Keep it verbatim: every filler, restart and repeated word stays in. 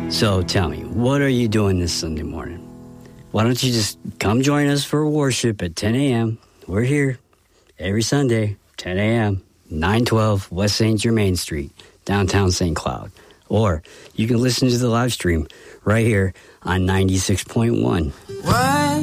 So tell me, what are you doing this Sunday morning? Why don't you just come join us for worship at ten a.m. We're here every Sunday, ten a.m., nine twelve West Saint Germain Street, downtown Saint Cloud. Or you can listen to the live stream right here on ninety-six point one. Why?